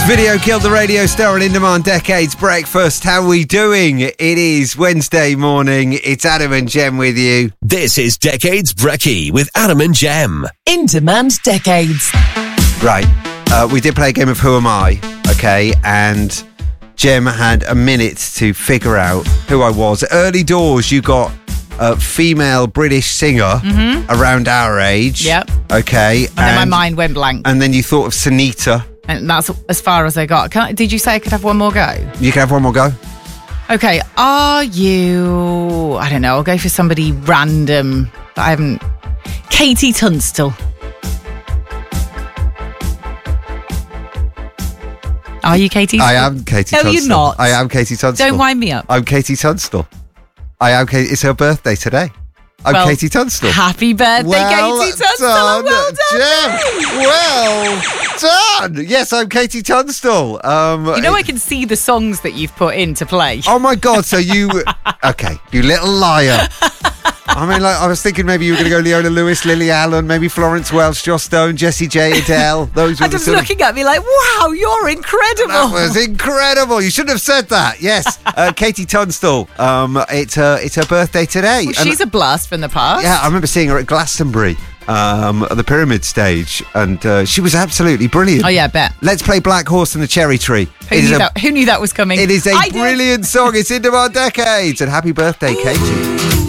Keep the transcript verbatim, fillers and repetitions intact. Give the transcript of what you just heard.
Video killed the radio star and In Demand Decades Breakfast. How we doing? It is Wednesday morning. It's Adam and Jem with you. This is Decades Brekkie with Adam and Jem. In Demand Decades. Right. Uh, we did play a game of Who Am I? Okay. And Jem had a minute to figure out who I was. Early doors, you got a female British singer mm-hmm. around our age. Yep. Okay. And, and then my mind went blank. And then you thought of Sunita. And that's as far as I got. Can I, did you say I could have one more go? You can have one more go. Okay, are you... I don't know, I'll go for somebody random that I haven't... Katie Tunstall. Are you Katie? I am Katie no, Tunstall. No, you're not. I am Katie Tunstall. Don't wind me up. I'm Katie Tunstall. I am Katie... It's her birthday today. I'm well, Katie Tunstall. Happy birthday, well Katie Tunstall. Done, well done, Jem. Well done. Yes, I'm Katie Tunstall. Um, you know, I can see the songs that you've put in to play. Oh my God! So you, okay, you little liar. I mean, like, I was thinking maybe you were going to go Leona Lewis, Lily Allen, maybe Florence Welch, Joss Stone, Jessie J, Adele. Those were Adam's the looking of... at me like, wow, you're incredible. That was incredible. You shouldn't have said that. Yes, uh, Katie Tunstall. Um, it's her, it's her birthday today. Well, she's and, a blast from the past. Yeah, I remember seeing her at Glastonbury. Um, at the Pyramid stage, and uh, she was absolutely brilliant. Oh yeah, I bet. Let's play Black Horse and the Cherry Tree. Who, knew, a, that, who knew that was coming? It is a I brilliant did. song. It's In Demand Decades, and happy birthday, Katie.